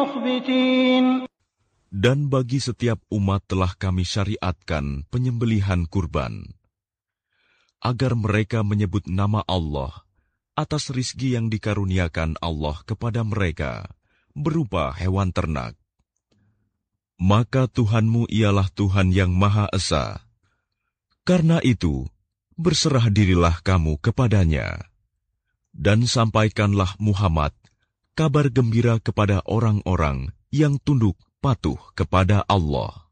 مخبتين. Dan bagi setiap umat telah kami syariatkan penyembelihan kurban, agar mereka menyebut nama Allah atas rizki yang dikaruniakan Allah kepada mereka, berupa hewan ternak. Maka Tuhanmu ialah Tuhan yang Maha Esa. Karena itu, berserah dirilah kamu kepadanya. Dan sampaikanlah Muhammad kabar gembira kepada orang-orang yang tunduk patuh kepada Allah.